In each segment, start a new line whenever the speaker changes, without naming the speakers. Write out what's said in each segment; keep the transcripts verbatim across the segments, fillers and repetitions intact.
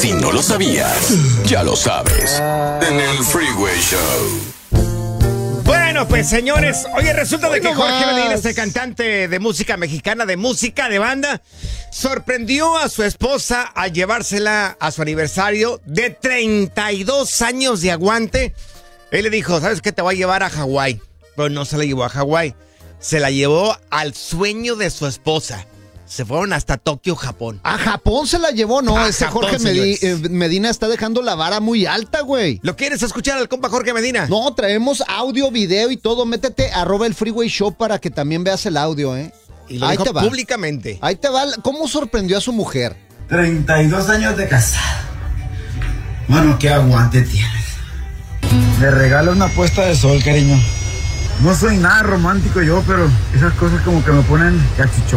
Si no lo sabías, ya lo sabes. En el Freeway Show.
Bueno, pues señores, oye, resulta de
Hoy
que
no
Jorge
más.
Medina, este cantante de música mexicana, de música de banda, sorprendió a su esposa al llevársela a su aniversario de treinta y dos años de aguante. Él le dijo, ¿sabes qué? Te voy a llevar a Hawái. Pero no se la llevó a Hawái, se la llevó al sueño de su esposa. Se fueron hasta Tokio, Japón.
A Japón se la llevó, no,
A
ese
Japón,
Jorge Medi-
señores.
eh, Medina está dejando la vara muy alta, güey.
¿Lo quieres escuchar al compa Jorge Medina?
No, traemos audio, video y todo. Métete arroba el Freeway Show para que también veas el audio, ¿eh?
Y lo
Ahí
dijo
te va.
públicamente.
Ahí te va. ¿Cómo sorprendió a su mujer?
treinta y dos años de casado. Bueno, qué aguante tienes. Me regala una puesta de sol, cariño. No soy nada romántico yo, pero esas cosas como que me ponen cachichón.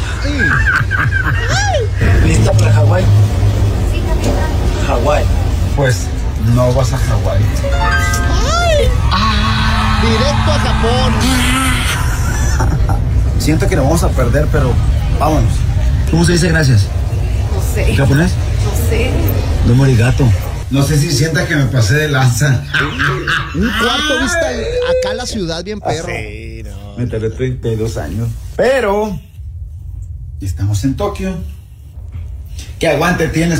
¿Lista para Hawái?
Sí, capitán.
Hawái. Pues no vas a Hawái.
Directo a Japón.
Siento que lo vamos a perder, pero vámonos. ¿Cómo se dice gracias?
No sé.
¿En japonés?
No sé.
Domo arigato. No sé si sientas que me pasé de lanza.
Un cuarto vista acá la ciudad bien perro.
Sí, no.
Me tardé treinta y dos años. Pero estamos en Tokio. ¿Qué aguante tienes?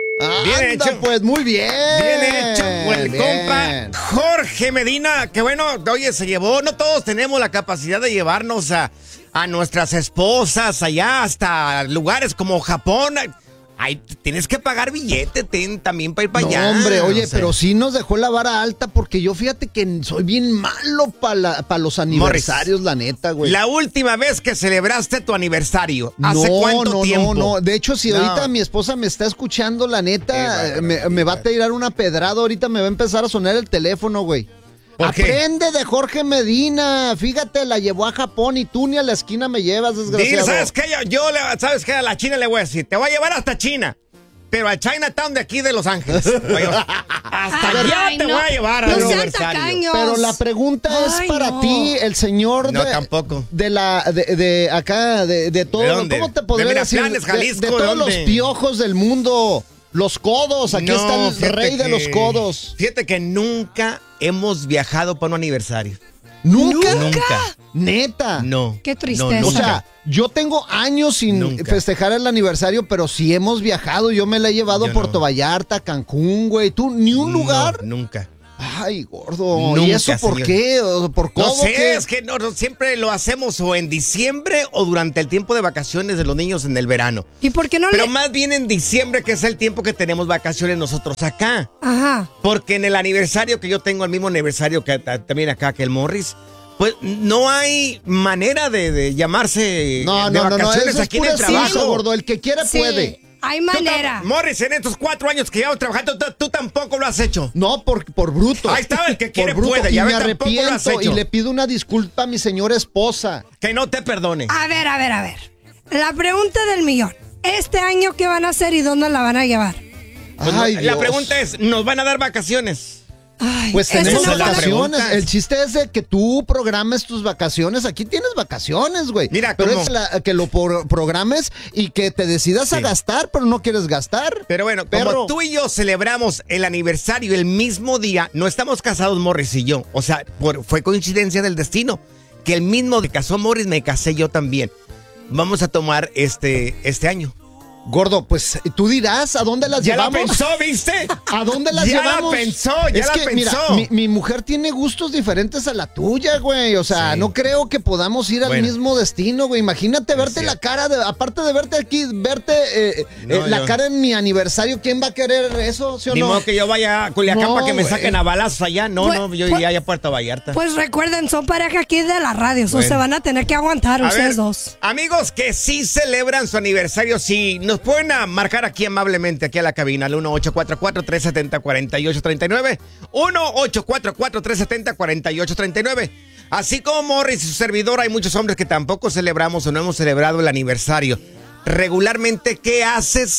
Bien
Anda,
hecho.
pues muy bien.
Bien hecho, el
bien.
compa Jorge Medina, que bueno, oye, se llevó, no todos tenemos la capacidad de llevarnos a, a nuestras esposas allá hasta lugares como Japón. Ay, tienes que pagar billete ten, también para ir para
No,
allá.
hombre, oye,
o sea.
pero sí nos dejó la vara alta porque yo fíjate que soy bien malo para pa los aniversarios, la neta, güey.
La última vez que celebraste tu aniversario, ¿hace
no,
cuánto
no,
tiempo?
No, no, de hecho, si
No.
ahorita mi esposa me está escuchando, la neta,
Qué bárbaro,
me,
qué
me va a
bárbaro.
tirar una pedrada, ahorita me va a empezar a sonar el teléfono, güey.
¿Por qué?
Aprende de Jorge Medina, fíjate, la llevó a Japón y tú ni a la esquina me llevas,
Dile,
desgraciado.
¿sabes qué? Yo, yo le- ¿sabes qué? A la China le voy a decir, te voy a llevar hasta China. Pero al Chinatown de aquí de Los Ángeles. Oye, hasta allá
Ay,
te
no.
voy a llevar
No
al
sean
aniversario.
tacaños.
Pero la pregunta
Ay,
es para
no.
ti, el señor
No,
de,
tampoco.
de la de, de acá de, de todo,
¿De dónde?
¿cómo te podría
De
decir?
Miraplanes,
De-
Jalisco,
de,
¿de
todos
dónde?
los piojos del mundo, los codos, aquí
No,
está el
fíjate
rey de
que-
los codos.
Fíjate que nunca hemos viajado para un aniversario.
¿Nunca?
Nunca.
Neta.
No.
Qué
no,
tristeza.
O
nunca.
sea, yo tengo años sin
Nunca.
festejar el aniversario, pero sí hemos viajado. Yo me la he llevado
Yo
a Puerto
no.
Vallarta, Cancún, güey. ¿Tú ni un
No,
lugar?
nunca.
Ay, gordo. ¿Y
Nunca,
eso por
señor.
qué? ¿O ¿Por
No
cómo?
sé,
¿Qué?
es que no, no, siempre lo hacemos o en diciembre o durante el tiempo de vacaciones de los niños en el verano.
¿Y por qué no
Pero
le...?
más bien en diciembre, que es el tiempo que tenemos vacaciones nosotros acá.
Ajá.
Porque en el aniversario que yo tengo, el mismo aniversario que ta- también acá que el Morris, pues no hay manera de, de llamarse
No,
de
no, no, no,
vacaciones
eso es
aquí en
pura
el
excusa,
trabajo.
gordo. El que quiera
Sí,
puede.
hay
Tú tam-
manera.
Morris, en estos cuatro años que llevamos trabajando, tú, tú tampoco lo has hecho.
No, por, por bruto.
Ahí está, el que
Por
quiere
bruto.
puede,
Y
ya
me
ves, tampoco lo has
arrepiento
hecho.
y le pido una disculpa a mi señora esposa.
Que no te perdone.
A ver, a ver, a ver. La pregunta del millón. ¿Este año qué van a hacer y dónde la van a llevar?
Pues
Ay,
no,
Dios.
la pregunta es, ¿nos van a dar vacaciones?
Ay,
Pues
eso
tenemos
no
no
la
fue la-
vacaciones.
preguntas.
El chiste es de que tú programes tus vacaciones. Aquí tienes vacaciones, güey.
Mira,
pero
¿cómo?
es la- que lo por- programes y que te decidas a
Sí.
gastar, pero no quieres gastar.
Pero bueno, como
Perro.
tú y yo celebramos el aniversario el mismo día, no estamos casados Morris y yo. O sea, por- fue coincidencia del destino. Que el mismo de casó Morris, me casé yo también. Vamos a tomar este, este año.
Gordo, pues tú dirás a dónde las
¿Ya la
llevamos.
pensó, viste?
¿A dónde las
Ya la
llevamos?
pensó, ya
es
la
que, mira,
pensó.
mi, mi mujer tiene gustos diferentes a la tuya, güey. O sea,
Sí.
no creo que podamos ir al
Bueno.
mismo destino, güey. Imagínate verte la
cierto.
cara, de, aparte de verte aquí, verte eh,
No,
eh, la
yo-
cara en mi aniversario. ¿Quién va a querer eso, sí o
Ni
no?
modo que yo vaya a Culiacán
No,
para que me
güey.
saquen a balazos allá. No,
Pues-
no, yo
pues-
iría a Puerto Vallarta.
Pues recuerden, son pareja aquí de la radio. O
Bueno.
se van a tener que aguantar
A
ustedes
ver,
dos.
amigos que sí celebran su aniversario, sí, nos pueden a marcar aquí amablemente, aquí a la cabina, al uno ocho cuatro cuatro, tres siete cero, cuatro ocho tres nueve, uno ocho cuatro cuatro, tres siete cero, cuatro ocho tres nueve. Así como Morris y su servidor, hay muchos hombres que tampoco celebramos o no hemos celebrado el aniversario. Regularmente, ¿qué haces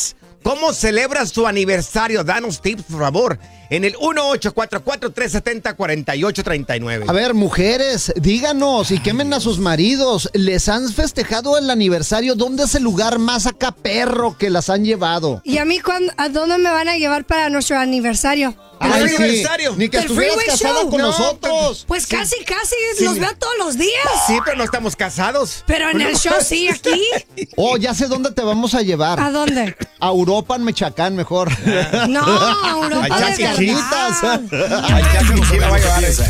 ¿Cómo celebras tu aniversario? Danos tips, por favor. En el uno ocho cuatro cuatro, tres siete cero, cuatro ocho tres nueve.
A ver, mujeres, díganos y quemen a sus maridos. ¿Les han festejado el aniversario? ¿Dónde es el lugar más acá perro que las han llevado?
¿Y a mí cuándo, a dónde me van a llevar para nuestro aniversario?
Ay,
¿El
sí.
aniversario?
Ni que
¿Del
estuvieras
Freeway
casada
Show?
con
No,
nosotros.
Pues
Sí.
casi, casi,
Sí.
los veo todos los días.
Sí, pero no estamos casados.
Pero en el show sí, aquí.
Oh, ya sé dónde te vamos a llevar.
¿A dónde?
A Europa, en Mechacán, mejor.
No, a Europa
Allá
de
sí,
verdad.
chiquitas.
Ay, ya se nos va a llevar eso.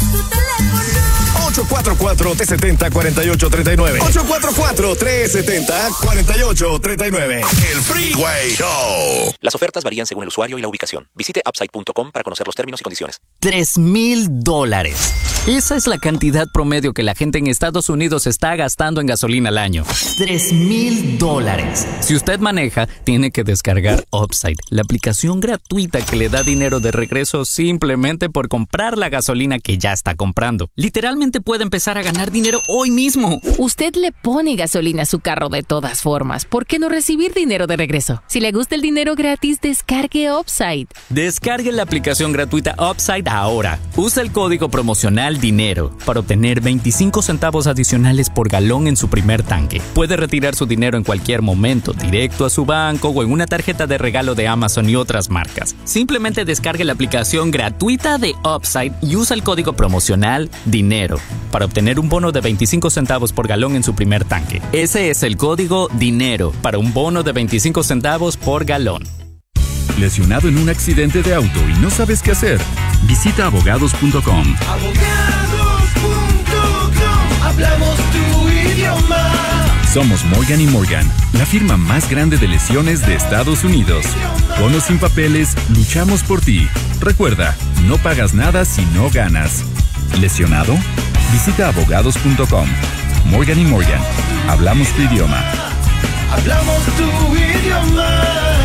ocho cuatro cuatro, tres siete cero, cuatro ocho tres nueve. ocho cuatro cuatro, tres siete cero, cuatro ocho tres nueve. El Freeway Show.
Las ofertas varían según el usuario y la ubicación. Visite upside punto com para conocer los términos y condiciones.
Tres mil dólares. Esa es la cantidad promedio que la gente en Estados Unidos está gastando en gasolina al año. Tres mil dólares. Si usted maneja, tiene que descargar Upside, la aplicación gratuita que le da dinero de regreso simplemente por comprar la gasolina que ya está comprando. Literalmente puede empezar a ganar dinero hoy mismo.
Usted le pone gasolina a su carro de todas formas. ¿Por qué no recibir dinero de regreso? Si le gusta el dinero gratis, descargue Upside.
Descargue la aplicación gratuita Upside ahora. Usa el código promocional DINERO para obtener veinticinco centavos adicionales por galón en su primer tanque. Puede retirar su dinero en cualquier momento, directo a su banco o en una tarjeta de regalo de Amazon y otras marcas. Simplemente descargue la aplicación gratuita de Upside y usa el código promocional DINERO para obtener un bono de veinticinco centavos por galón en su primer tanque. Ese es el código DINERO para un bono de veinticinco centavos por galón.
¿Lesionado en un accidente de auto y no sabes qué hacer? Visita abogados punto com.
abogados punto com. Hablamos tu idioma.
Somos Morgan y Morgan, la firma más grande de lesiones de Estados Unidos. Con o sin papeles, luchamos por ti. Recuerda, no pagas nada si no ganas. ¿Lesionado? Visita abogados punto com. Morgan y Morgan, hablamos tu idioma.
Hablamos tu idioma.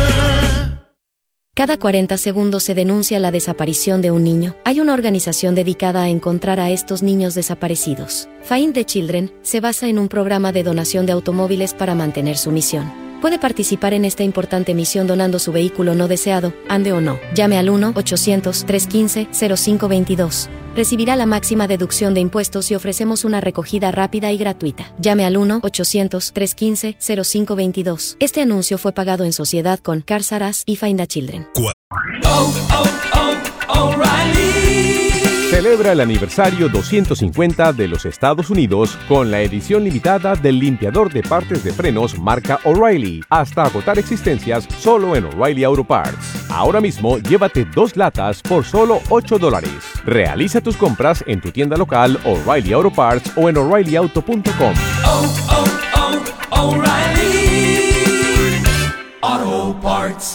Cada cuarenta segundos se denuncia la desaparición de un niño. Hay una organización dedicada a encontrar a estos niños desaparecidos. Find the Children se basa en un programa de donación de automóviles para mantener su misión. Puede participar en esta importante misión donando su vehículo no deseado, ande o no. Llame al uno ochocientos, trescientos quince, cero cinco veintidós. Recibirá la máxima deducción de impuestos y ofrecemos una recogida rápida y gratuita. Llame al uno ochocientos, trescientos quince, cero cinco veintidós. Este anuncio fue pagado en sociedad con Cars R Us y Find a Children.
Oh, oh, oh, O'Reilly.
Celebra el aniversario doscientos cincuenta de los Estados Unidos con la edición limitada del limpiador de partes de frenos marca O'Reilly, hasta agotar existencias solo en O'Reilly Auto Parts. Ahora mismo llévate dos latas por solo ocho dólares. Realiza tus compras en tu tienda local O'Reilly Auto Parts o en O'Reilly Auto punto com.
Oh, oh, oh, O'Reilly Auto Parts.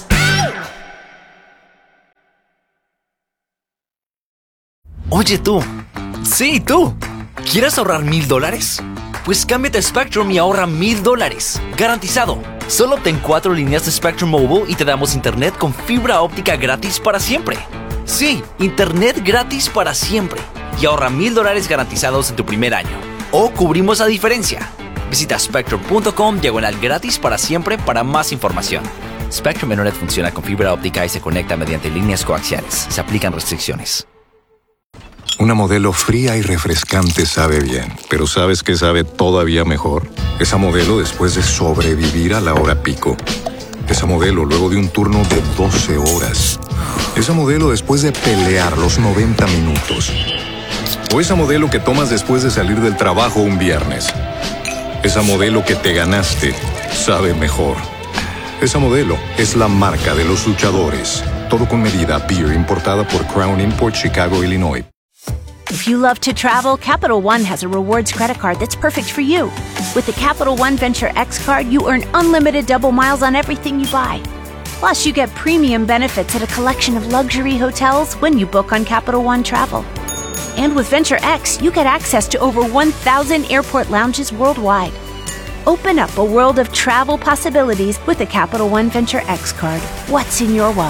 Oye tú, sí tú, ¿quieres ahorrar mil dólares? Pues cámbiate a Spectrum y ahorra mil dólares, garantizado. Solo obtén cuatro líneas de Spectrum Mobile y te damos internet con fibra óptica gratis para siempre. Sí, internet gratis para siempre. Y ahorra mil dólares garantizados en tu primer año. O cubrimos la diferencia. Visita spectrum punto com diagonal gratis para siempre para más información. Spectrum Internet funciona con fibra óptica y se conecta mediante líneas coaxiales. Se aplican restricciones.
Una Modelo fría y refrescante sabe bien, pero ¿sabes qué sabe todavía mejor? Esa Modelo después de sobrevivir a la hora pico. Esa Modelo luego de un turno de doce horas. Esa Modelo después de pelear los noventa minutos. O esa Modelo que tomas después de salir del trabajo un viernes. Esa Modelo que te ganaste sabe mejor. Esa Modelo es la marca de los luchadores. Todo con medida, beer importada por Crown Import, Chicago, Illinois.
If you love to travel, Capital One has a rewards credit card that's perfect for you. With the Capital One Venture X card, you earn unlimited double miles on everything you buy. Plus, you get premium benefits at a collection of luxury hotels when you book on Capital One Travel. And with Venture X, you get access to over one thousand airport lounges worldwide. Open up a world of travel possibilities with the Capital One Venture X card. What's in your wallet?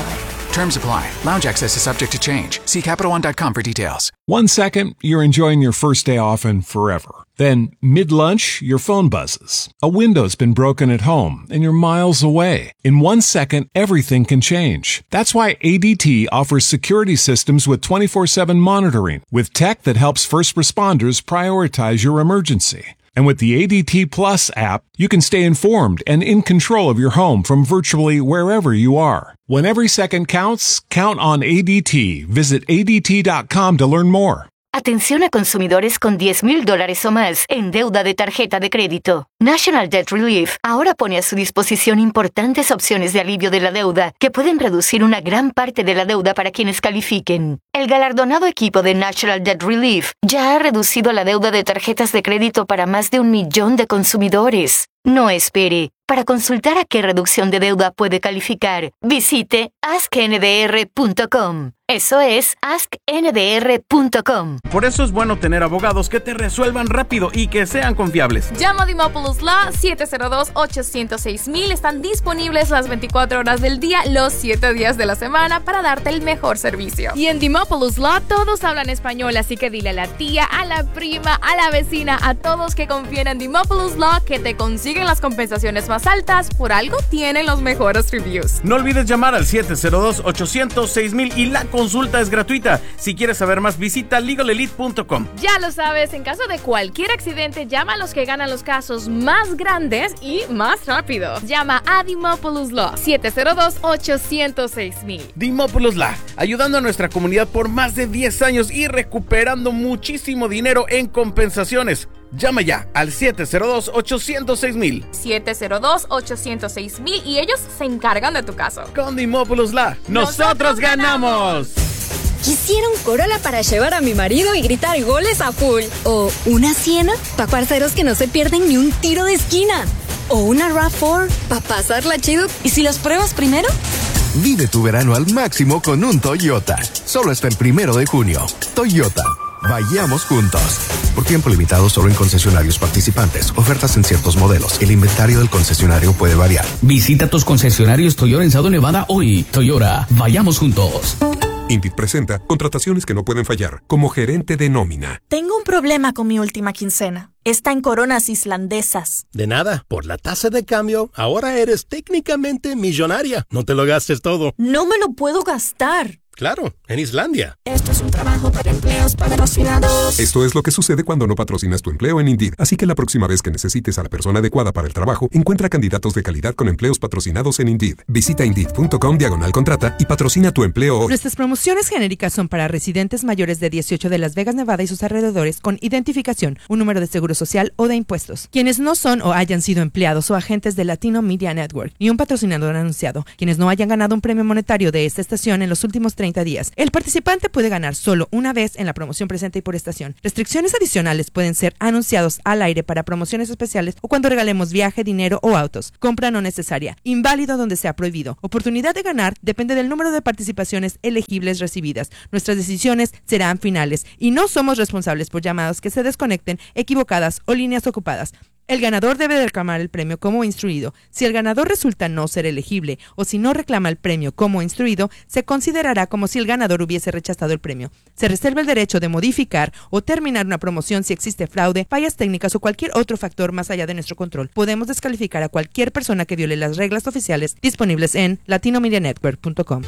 Terms apply. Lounge access is subject to change. See Capital One dot com for details.
One second, you're enjoying your first day off and forever. Then, mid-lunch, your phone buzzes. A window's been broken at home, and you're miles away. In one second, everything can change. That's why A D T offers security systems with twenty-four seven monitoring, with tech that helps first responders prioritize your emergency. And with the A D T Plus app, you can stay informed and in control of your home from virtually wherever you are. When every second counts, count on A D T. Visit A D T dot com to learn more.
Atención a consumidores con diez mil dólares o más en deuda de tarjeta de crédito. National Debt Relief ahora pone a su disposición importantes opciones de alivio de la deuda que pueden reducir una gran parte de la deuda para quienes califiquen. El galardonado equipo de National Debt Relief ya ha reducido la deuda de tarjetas de crédito para más de un millón de consumidores. No espere. Para consultar a qué reducción de deuda puede calificar, visite ask N D R punto com. Eso es ask N D R punto com.
Por eso es bueno tener abogados que te resuelvan rápido y que sean confiables.
Llama a Dimopoulos Law siete cero dos, ocho cero seis mil. Están disponibles las veinticuatro horas del día, los siete días de la semana para darte el mejor servicio. Y en Dimopoulos Law todos hablan español, así que dile a la tía, a la prima, a la vecina, a todos que confíen en Dimopoulos Law que te consiguen las compensaciones más altas. Por algo tienen los mejores reviews.
No olvides llamar al siete cero dos, ocho cero seis mil y la consulta es gratuita. Si quieres saber más, visita legal elite punto com.
Ya lo sabes, en caso de cualquier accidente, llama a los que ganan los casos más grandes y más rápido. Llama a Dimopoulos Law siete cero dos, ocho cero seis mil.
Dimopoulos Law, ayudando a nuestra comunidad por más de diez años y recuperando muchísimo dinero en compensaciones. Llama ya al siete cero dos, ocho cero seis mil.
siete cero dos, ocho cero seis mil y ellos se encargan de tu caso.
Con Dimopoulos Law, nosotros, nosotros ganamos.
Quisiera un Corolla para llevar a mi marido y gritar goles a full. O una Siena para parceros que no se pierden ni un tiro de esquina. O una RAV cuatro para pasarla chido. ¿Y si los pruebas primero?
Vive tu verano al máximo con un Toyota. Solo hasta el primero de junio. Toyota. Vayamos juntos. Por tiempo limitado solo en concesionarios participantes. Ofertas en ciertos modelos. El inventario del concesionario puede variar.
Visita tus concesionarios Toyota en Sado Nevada hoy. Toyota, vayamos juntos.
Indeed presenta contrataciones que no pueden fallar como gerente de nómina.
Tengo un problema con mi última quincena. Está en coronas islandesas.
De nada, por la tasa de cambio, ahora eres técnicamente millonaria. No te lo gastes todo.
No me lo puedo gastar.
Claro, en Islandia.
Esto es un trabajo para empleos patrocinados.
Esto es lo que sucede cuando no patrocinas tu empleo en Indeed. Así que la próxima vez que necesites a la persona adecuada para el trabajo, encuentra candidatos de calidad con empleos patrocinados en Indeed. Visita Indeed punto com diagonal contrata y patrocina tu empleo hoy.
Nuestras promociones genéricas son para residentes mayores de dieciocho de Las Vegas, Nevada y sus alrededores con identificación, un número de seguro social o de impuestos. Quienes no son o hayan sido empleados o agentes de Latino Media Network ni un patrocinador anunciado. Quienes no hayan ganado un premio monetario de esta estación en los últimos treinta días. El participante puede ganar solo una vez en la promoción presente y por estación. Restricciones adicionales pueden ser anunciados al aire para promociones especiales o cuando regalemos viaje, dinero o autos. Compra no necesaria. Inválido donde sea prohibido. Oportunidad de ganar depende del número de participaciones elegibles recibidas. Nuestras decisiones serán finales y no somos responsables por llamadas que se desconecten, equivocadas o líneas ocupadas. El ganador debe reclamar el premio como instruido. Si el ganador resulta no ser elegible o si no reclama el premio como instruido, se considerará como si el ganador hubiese rechazado el premio. Se reserva el derecho de modificar o terminar una promoción si existe fraude, fallas técnicas o cualquier otro factor más allá de nuestro control. Podemos descalificar a cualquier persona que viole las reglas oficiales disponibles en latino media network punto com.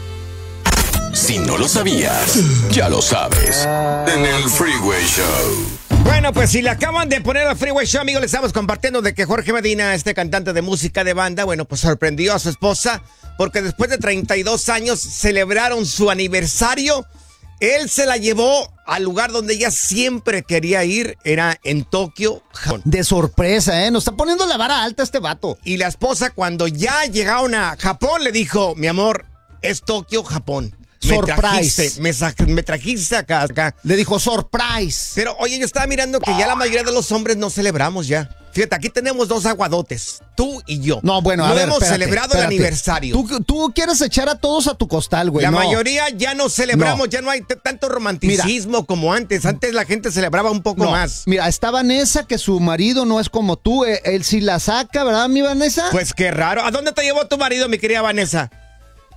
Si no lo sabías, ya lo sabes. En el Freeway Show.
Bueno, pues si le acaban de poner al Freeway Show, amigos, le estamos compartiendo de que Jorge Medina, este cantante de música de banda, bueno, pues sorprendió a su esposa porque después de treinta y dos años celebraron su aniversario. Él se la llevó al lugar donde ella siempre quería ir, era en Tokio, Japón.
De sorpresa, ¿eh? Nos está poniendo la vara alta este vato.
Y la esposa, cuando ya llegaron a Japón, le dijo, mi amor, es Tokio, Japón. Me
Surprise.
Trajiste, me, sa- me trajiste acá, acá.
Le dijo surprise.
Pero oye, yo estaba mirando que ya la mayoría de los hombres no celebramos ya. Fíjate, aquí tenemos dos aguadotes, tú y yo.
No, bueno, a
no
ver,
hemos
espérate,
celebrado
espérate.
el aniversario.
Tú, tú quieres echar a todos a tu costal, güey.
La
no.
mayoría ya no celebramos,
No.
ya no hay t- tanto romanticismo Mira. como antes. Antes la gente celebraba un poco
No.
más.
Mira, está Vanessa, que su marido no es como tú. eh, Él sí la saca, ¿verdad, mi Vanessa?
Pues qué raro. ¿A dónde te llevó tu marido, mi querida Vanessa?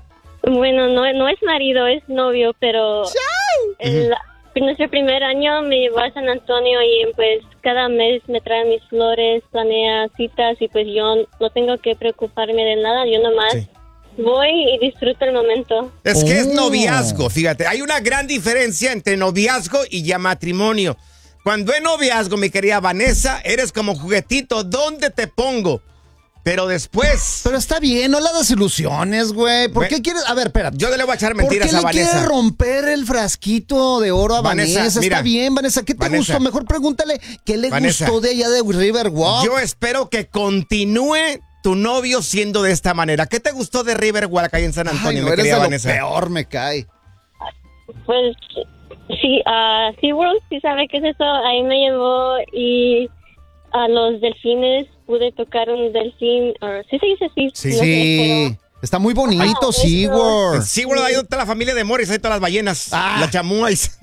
Bueno, no, no es marido, es novio, pero el, en nuestro primer año me llevó a San Antonio y pues cada mes me trae mis flores, planea citas y pues yo no tengo que preocuparme de nada, yo nomás sí. voy y disfruto el momento.
Es que oh. es noviazgo, fíjate, hay una gran diferencia entre noviazgo y ya matrimonio. Cuando es noviazgo, mi querida Vanessa, eres como juguetito, ¿dónde te pongo? Pero después...
Pero está bien, no la desilusiones, güey. ¿Por
Güey,
qué quieres...? A ver, espérate.
Yo le voy a echar mentiras a
¿Por qué le
Vanessa.
quieres romper el frasquito de oro a Vanessa?
Vanessa, mira,
está bien, Vanessa. ¿Qué te
Vanessa.
gustó? Mejor pregúntale qué le
Vanessa.
gustó de allá de Riverwalk.
Yo espero que continúe tu novio siendo de esta manera. ¿Qué te gustó de Riverwalk ahí en San Antonio,
Ay, no,
mi
eres
querida
de
Vanessa?
lo peor, me cae.
Pues sí, a SeaWorld, sí sabe qué es eso, ahí me llevó y a los delfines pude tocar un delfín, o sí se dice así.
Sí,
no sé,
sí.
pero-
Está muy bonito,
Ah,
SeaWorld.
En SeaWorld ahí está la familia de Morris, ahí todas las ballenas,
Ah.
las chamúas,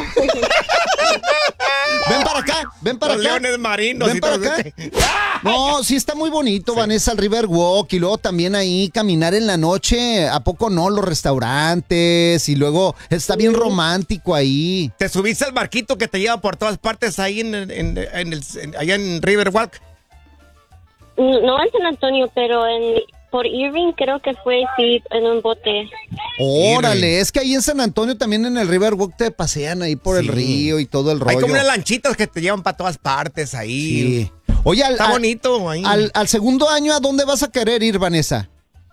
Ven para acá, ven para
los
acá.
leones marinos
Ven
y
para
todo
acá.
eso.
No, sí está muy bonito, Vanessa, el Riverwalk. Y luego también ahí caminar en la noche. ¿A poco no? Los restaurantes. Y luego está bien romántico ahí.
¿Te subiste al barquito que te lleva por todas partes ahí en, en, en el, en- allá en Riverwalk?
No en San Antonio, pero en por Irving creo que fue sí en un bote.
Órale, es que ahí en San Antonio también en el Riverwalk te pasean ahí por el
Sí.
río y todo el rollo.
Hay como unas lanchitas que te llevan para todas partes ahí.
Sí. Oye, al,
Está
al-
bonito ahí.
Al, al segundo año, ¿a dónde vas a querer ir, Vanessa?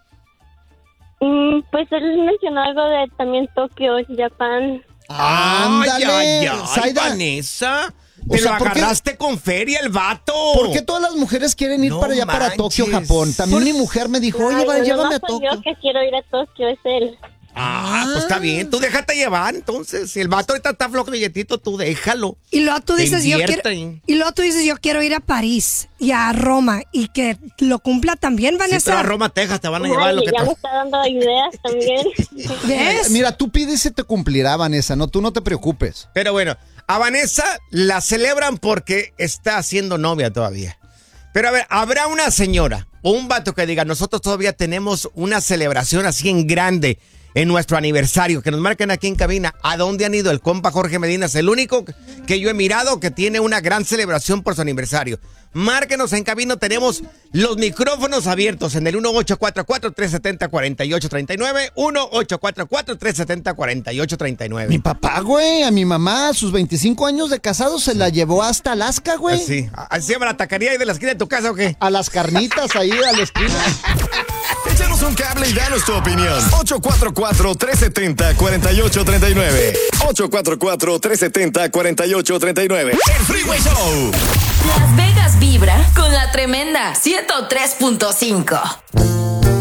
Mm, pues él mencionó algo de también Tokio, Japón.
Ándale,
Ay, ay, ay,
Zaida.
Vanessa.
O
Te
sea,
lo
¿por qué-
agarraste con feria el vato.
¿Por qué todas las mujeres quieren ir
No
para allá, para
manches.
Tokio, Japón? También mi mujer me dijo, oye,
Ay,
va,
no,
llévame a
nomás soy
Tokio.
yo que quiero ir a Tokio, es él.
Ah, pues está bien. Tú déjate llevar, entonces. Si el vato ahorita está flojo billetito, tú déjalo.
Y luego tú dices, yo
Invierte
quiero,
ahí.
y luego tú dices, yo quiero ir a París y a Roma y que lo cumpla también,
Sí,
Vanessa.
pero a Roma, Texas te van a llevar
Ay,
lo que
ya me
te...
está dando ideas también.
¿Ves?
Mira, tú pides y se te cumplirá, Vanessa, no, tú no te preocupes.
Pero bueno, a Vanessa la celebran porque está haciendo novia todavía. Pero a ver, ¿habrá una señora o un vato que diga, nosotros todavía tenemos una celebración así en grande en nuestro aniversario? Que nos marquen aquí en cabina. ¿A dónde han ido? El compa Jorge Medina es el único que yo he mirado que tiene una gran celebración por su aniversario. Márquenos en cabina, tenemos los micrófonos abiertos en el uno ocho cuatro cuatro, tres siete cero, cuatro ocho tres nueve, uno ocho cuatro cuatro, tres siete cero, cuatro ocho tres nueve.
Mi papá, güey, a mi mamá, a sus veinticinco años de casado, se la llevó hasta Alaska, güey.
Sí, ¿así se llama la taquería ahí de la esquina de tu casa o qué?
A las carnitas ahí a la esquina.
Échanos un cable y danos tu opinión. ocho cuatro cuatro, tres siete cero, cuatro ocho tres nueve. ocho cuatro cuatro, tres siete cero, cuatro ocho tres nueve. El Freeway Show.
Las Vegas vibra con la tremenda ciento tres punto cinco.